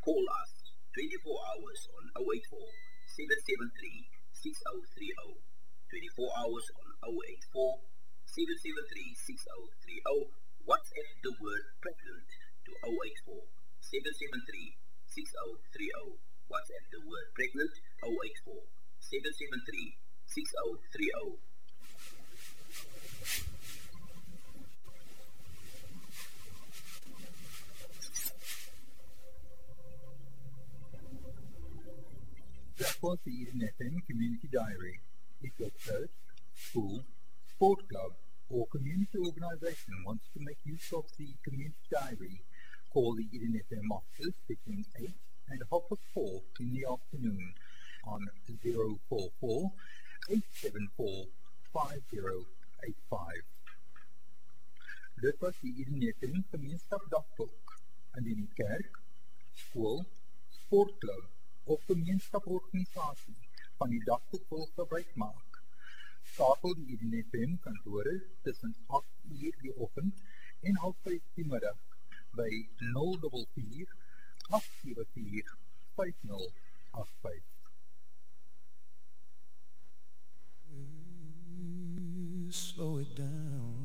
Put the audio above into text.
Call us 24 hours on 084 773 6030. 24 hours on 084 773 6030. WhatsApp the word pregnant to 084 773 6030. WhatsApp the word pregnant 084 773 6030. That was the Eden FM Community Diary. If your church, school, sport club, or community organization wants to make use of the Community Diary, call the Eden FM office between 8 and 4:30 in the afternoon on 044 874 5085. Dit was die Eden FM gemeenskapsdagboek. Indien die kerk, skool, sportklub of gemeenskapsorganisasie van die dagboek wil gebruik maak, skakel die Eden FM kantore tussen 8 uur die oggend en 5:30 die middag by 044 874 5085. Slow it down.